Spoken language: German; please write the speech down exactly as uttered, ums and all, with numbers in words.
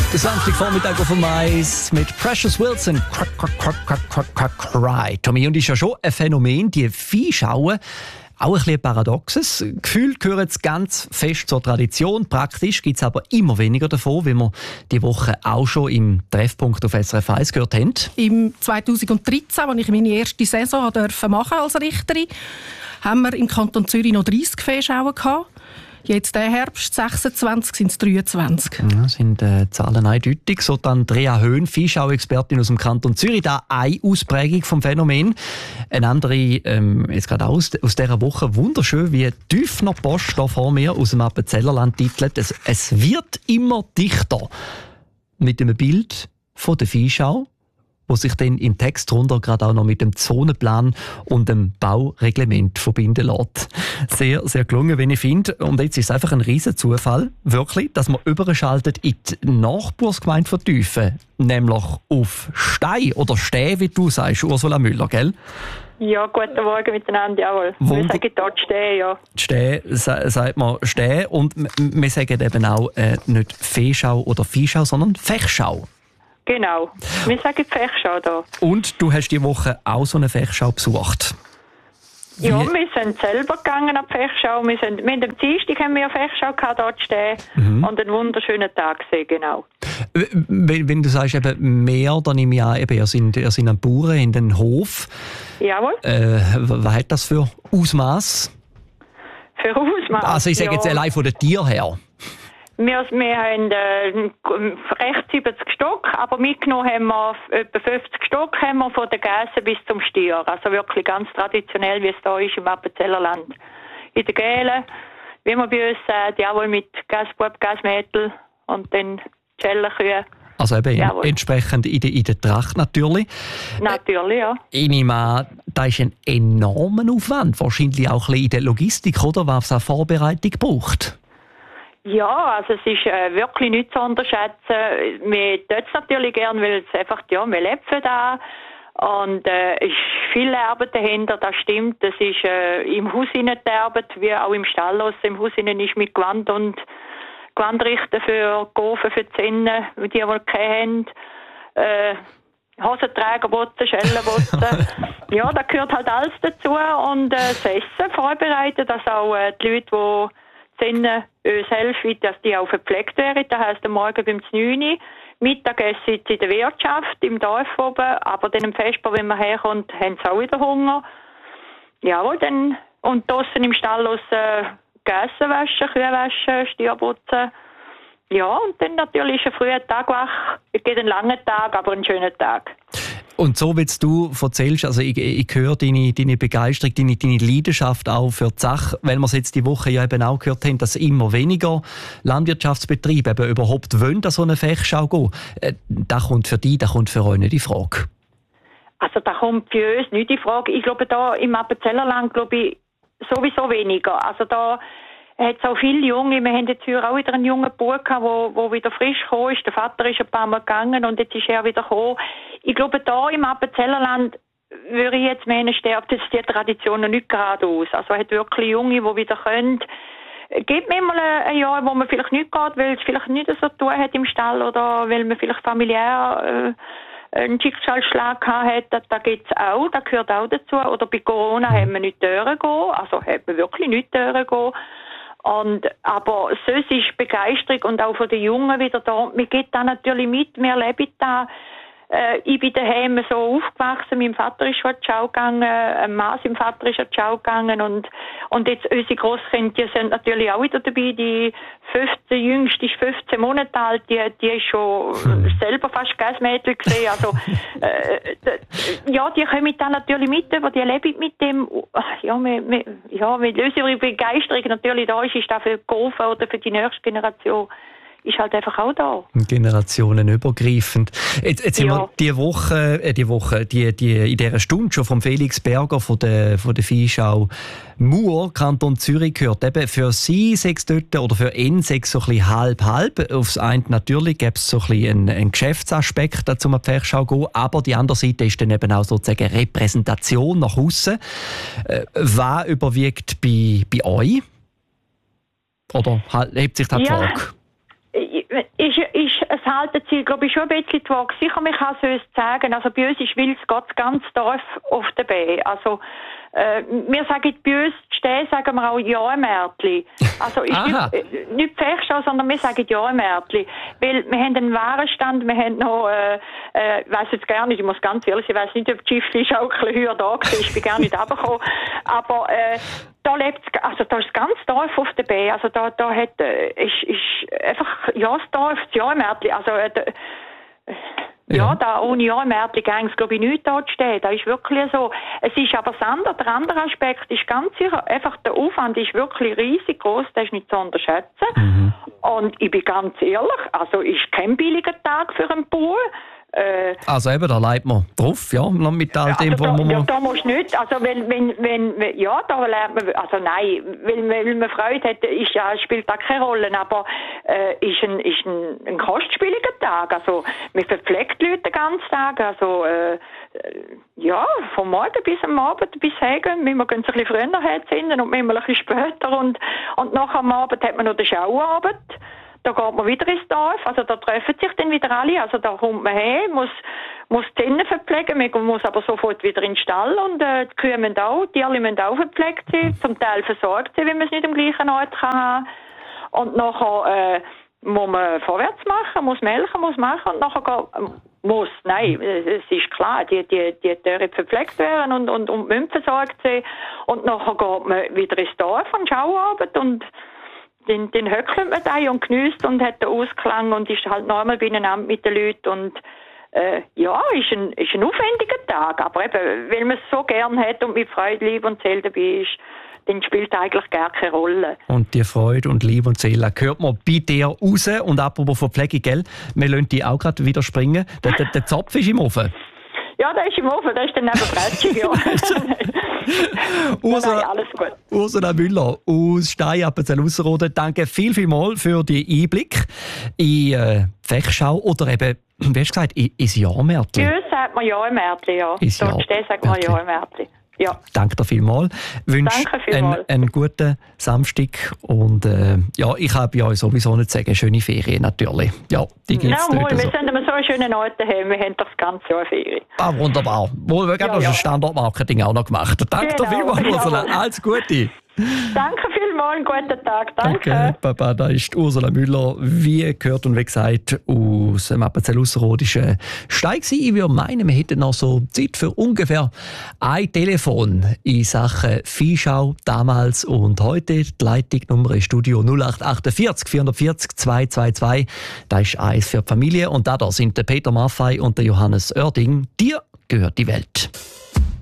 Der Samstagvormittag auf dem Mais mit Precious Wilson. Crack, crack, crack, crack, crack, crack, cry. Tommy, und ist ja schon ein Phänomen, die Viehschauen. Auch ein bisschen paradoxes. Gefühlt gehört es ganz fest zur Tradition. Praktisch gibt es aber immer weniger davon, wie wir die Woche auch schon im Treffpunkt auf S R F eins gehört haben. Im zweitausenddreizehn, als ich meine erste Saison durfte machen als Richterin, haben wir im Kanton Zürich noch dreißig Viehschauen gehabt. Jetzt der Herbst sechsundzwanzig sind es dreiundzwanzig. Ja, sind äh, Zahlen eindeutig. So dann Andrea Höhn, Viehschau-Expertin aus dem Kanton Zürich, da eine Ausprägung vom Phänomen. Eine andere, ähm, jetzt gerade aus, aus dieser Woche, wunderschön, wie Tüffner Post hier vor mir aus dem Appenzellerland titelt. Es, es wird immer dichter. Mit einem Bild von der Viehschau, wo sich dann im Text drunter gerade auch noch mit dem Zonenplan und dem Baureglement verbinden lässt. Sehr, sehr gelungen, wenn ich finde. Und jetzt ist es einfach ein riesen Zufall, wirklich, dass man überschaltet in die Nachbarsgemeinde von Tüfen, nämlich auf Stein oder Stäh, wie du sagst, Ursula Müller, gell? Ja, guten Morgen miteinander, jawohl. Wunder- Wir sagen dort stehen, ja. Stäh, sa- sagt man Stäh. Und m- wir sagen eben auch äh, nicht Viehschau oder Viehschau, sondern Fechschau. Genau. Wir sagen Fechschau da. Und du hast die Woche auch so eine Fechschau besucht. Ja, Wie- wir sind selber gegangen an die Fechschau. Wir sind, wir haben am Dienstag haben wir eine Fechschau gehabt, dort stehen Mhm. und einen wunderschönen Tag gesehen, genau. Wenn, wenn du sagst eben mehr, dann nehme ich an, eben, ihr seid, ihr seid ein Bauern in den Hof. Jawohl. Äh, was hat das für Ausmaß? Für Ausmaß. Also ich sage jetzt ja. allein von den Tieren her. Wir, wir haben äh, recht siebzig Stück, aber mitgenommen haben wir etwa fünfzig Stück haben wir von der Gäse bis zum Stier. Also wirklich ganz traditionell, wie es da ist im Appenzellerland. In der Gäle, wie man bei uns sagt, jawohl mit Gasbub, Gasmädel und dann Schellenkühe. Also eben Jawohl. entsprechend in der, in der Tracht natürlich. Natürlich, ja. Ich nehme an, da ist ein enormer Aufwand. Wahrscheinlich auch ein bisschen in der Logistik, oder? Was es an Vorbereitung braucht. Ja, also es ist äh, wirklich nicht zu unterschätzen. Wir tun es natürlich gern, weil es einfach, ja, wir leben da. Und äh, es ist viel Arbeit dahinter, das stimmt. Das ist äh, im Haus hinein die Arbeit, wie auch im Stall aus. Im Haus hinein ist mit Gewand und Gewandrichten für Gofen, für die Zinnen, die die wohl keine haben. Äh, Hosenträger, Botzen, Schellenbotzen. Ja, da gehört halt alles dazu. Und äh, das Essen vorbereiten, dass auch äh, die Leute, die Zinnen uns helfen, dass die auch verpflegt werden. Das heisst, am Morgen beim neun Uhr, Mittagessen in der Wirtschaft, im Dorf oben, aber dann im Vesper, wenn man herkommt, haben sie auch wieder Hunger. Jawohl, dann, und draussen im Stall aus äh, Gässe waschen, Kühe waschen, Stier putzen. Ja, und dann natürlich ein früher Tag wach. Es geht einen langen Tag, aber einen schönen Tag. Und so, wie du erzählst, also ich, ich höre deine, deine Begeisterung, deine, deine Leidenschaft auch für die Sache, weil wir es jetzt die Woche ja eben auch gehört haben, dass immer weniger Landwirtschaftsbetriebe eben überhaupt wollen, an so eine Fechschau gehen. Äh, Das kommt für dich, das kommt für euch nicht in Frage. Also da kommt für uns nicht die Frage. Ich glaube, da im Appenzellerland glaube ich sowieso weniger. Also da hat es auch viele Junge. Wir haben jetzt hier auch wieder einen jungen Bub gehabt, der, der wieder frisch gekommen ist. Der Vater ist ein paar Mal gegangen und jetzt ist er wieder gekommen. Ich glaube, da im Appenzellerland würde ich jetzt meinen, stirbt jetzt die Tradition noch nicht gerade aus. Also es hat wirklich Junge, die wieder können. Gibt mir mal ein Jahr, wo man vielleicht nicht geht, weil es vielleicht nicht so zu tun hat im Stall oder weil man vielleicht familiär äh, einen Schicksalsschlag hat. Da, da gibt es auch, das gehört auch dazu. Oder bei Corona haben wir nicht dürfen gehen, also haben wir wirklich nicht dürfen gehen. Und, aber sonst ist Begeisterung und auch von den Jungen wieder da. Mir geht da natürlich mit, wir leben da. Äh, ich bin daheim so aufgewachsen, mein Vater ist schon zur Schau gegangen, ein Mann, sein Vater ist zur Schau gegangen und, und jetzt unsere Grosskinder, die sind natürlich auch wieder dabei, die fünfzehn, jüngste ist fünfzehn Monate alt, die, die ist schon selber fast Gasmädel gesehen, also äh, d- ja, die kommen dann natürlich mit, aber die leben mit dem, ja, wir, wir, ja, wenn unsere Begeisterung natürlich da ist, ist das für die Gofen oder für die nächste Generation ist halt einfach auch da. Generationenübergreifend. Jetzt, jetzt Ja. haben wir die Woche, äh, die Woche, die, die, in dieser Stunde schon vom Felix Berger von der, von der Viehschau Mur, Kanton Zürich, gehört. Eben für sie sechs dort oder für ihn sechs so ein bisschen halb-halb. Aufs eine natürlich gäbe es so ein bisschen einen, einen Geschäftsaspekt, um an die Viehschau zu gehen, aber die andere Seite ist dann eben auch sozusagen Repräsentation nach außen. Äh, was überwiegt bei, bei euch? Oder hebt sich das die Ja. Frage? Ist, ist ist, es halten sie, glaube ich, schon ein bisschen die Waage. Sicher, man kann es uns sagen. Also bei uns ist Wils Gott das ganze Dorf auf der Beine. Also, äh, wir sagen bei uns, stehen, sagen wir auch Ja-Märtli. Also, ist nicht, äh, nicht Pfechschau, sondern wir sagen Ja-Märtli. Weil wir haben einen Warenstand, wir haben noch, äh, äh, ich weiss jetzt gar nicht, ich muss ganz ehrlich sein, ich weiss nicht, ob die Schiffli-Schaukel höher da war, ich bin gar nicht runtergekommen. Aber, äh, da lebt, also da ist das ganze Dorf auf der Beine. Also da, da hat, äh, ist, ist einfach, ja, das Dorf, das Ja-Märtli. Also, äh, da, Ja, ja, da ohne Ja-Märtli gäng's, glaube ich, nicht da zu stehen. Das ist wirklich so. Es ist aber das andere, der andere Aspekt ist ganz sicher, einfach der Aufwand ist wirklich riesig groß, das ist nicht zu unterschätzen. Mhm. Und ich bin ganz ehrlich, also ist kein billiger Tag für einen Bauer. Äh, also eben, da leidet man drauf, ja, mit all dem, also wo da, man... Ja, da musst du nicht, also wenn, wenn, wenn, ja, da lernt man, also nein, weil, weil man Freude hat, ist ja, spielt da keine Rolle, aber äh, ist ein, ist ein, ein kostspieliger Tag, also man verpflegt Leute den ganzen Tag, also äh, ja, vom Morgen bis am Abend bis heim, wir gehen ein bisschen früher herziehen und manchmal ein bisschen später und, und nachher am Abend hat man noch den Schauabend. Da geht man wieder ins Dorf, also da treffen sich dann wieder alle, also da kommt man her, muss, muss die Hennen verpflegen, man muss aber sofort wieder in den Stall und äh, die Kühe müssen auch, die Tierchen müssen auch verpflegt sein, zum Teil versorgt sein, wenn man es nicht am gleichen Ort kann haben. Und nachher äh, muss man vorwärts machen, muss melken, muss machen und nachher geht, äh, muss, nein, es ist klar, die, die, die Tiere verpflegt werden und, und, und müssen versorgt sein und nachher geht man wieder ins Dorf an Schauabend und Den, den höckelt man da und geniesst und hat den Ausklang und ist halt normal beieinander mit den Leuten und äh, ja, ist ein, ist ein aufwendiger Tag, aber eben, weil man es so gern hat und mit Freude, Liebe und Seele dabei ist, dann spielt eigentlich gar keine Rolle. Und die Freude und Liebe und Seele hört man bei dir raus und apropos Verpflegung, gell, wir lassen die auch gerade wieder springen, der, der, der Zopf ist im Ofen. Ja, der ist im Ofen, der ist dann eben Bretschig, ja. Ursula, Nein, alles gut. Ursula Müller aus Stein-Appenzell-Ausserrhoden, danke viel, viel mal für den Einblick in äh, Pfechschau oder eben, wie hast du gesagt, in, ins Ja-Märtli. Bei uns sagt man Ja-Märtli, ja. Ins Dort stehen sagt man Ja-Märtli. Ja. Danke dir vielmals. Ich wünsche einen, einen guten Samstag und äh, ja, ich habe ja sowieso nicht sagen, schöne Ferien natürlich. Ja, die gibt's ja, wohl, so. wir sind immer so einen schönen Ort haben, wir haben doch das ganze Jahr Ferien. Ah, wunderbar. Wohl, wir haben ja, ja. Standortmarketing auch noch gemacht. Danke genau, dir vielmals, Ursula. Ja. Alles Gute. Danke vielmals, einen guten Tag. Danke. Danke, Papa. Da ist Ursula Müller, wie gehört und wie gesagt, aus dem Appenzell-Ausserrhodischen Stein gewesen. Ich würde meinen, wir hätten noch so Zeit für ungefähr ein Telefon in Sachen Viehschau damals und heute. Die Leitungsnummer ist Studio null acht achtundvierzig vierhundertvierzig zweihundertzweiundzwanzig. Das ist eins für die Familie und da sind der Peter Maffei und der Johannes Oerding. Dir gehört die Welt.